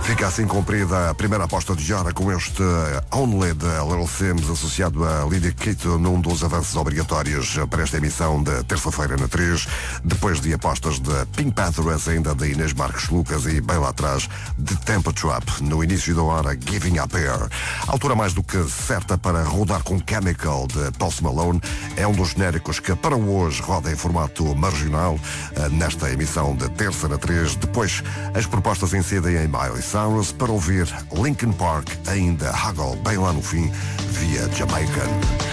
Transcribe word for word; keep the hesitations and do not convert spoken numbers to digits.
Fica assim cumprida a primeira aposta de hora com este Only de Little Sims associado a Lydia Quito num dos avanços obrigatórios para esta emissão de terça-feira na três, depois de apostas de Pink Panthers, ainda de Inês Marques Lucas e bem lá atrás de Tempo Trap, no início da hora Giving Up Air. Altura mais do que certa para rodar com Chemical de Post Malone, é um dos genéricos que para hoje roda em formato marginal nesta emissão de terça na três. Depois as propostas incidem em Miley Cyrus para ouvir Linkin Park, ainda Haggle bem lá no fim via Jamaican.